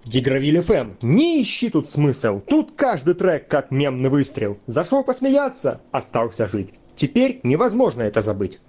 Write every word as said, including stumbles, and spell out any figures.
Дигравиль эф эм, не ищи тут смысл, тут каждый трек как мемный выстрел. Зашел посмеяться, остался жить. Теперь невозможно это забыть.